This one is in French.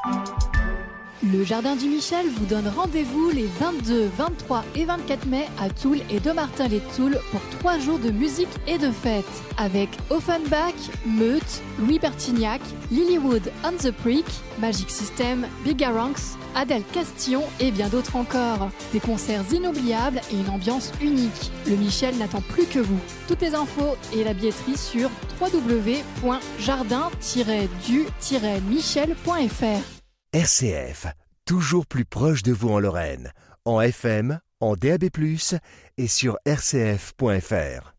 Le Jardin du Michel vous donne rendez-vous les 22, 23 et 24 mai à Toul et Domartin-les-Toul pour 3 jours de musique et de fête. Avec Offenbach, Meute, Louis Bertignac, Lilywood on the Prick, Magic System, Bigaranx, Adèle Castillon et bien d'autres encore. Des concerts inoubliables et une ambiance unique. Le Michel n'attend plus que vous. Toutes les infos et la billetterie sur www.jardin-du-michel.fr. RCF, toujours plus proche de vous en Lorraine, en FM, en DAB+, et sur rcf.fr.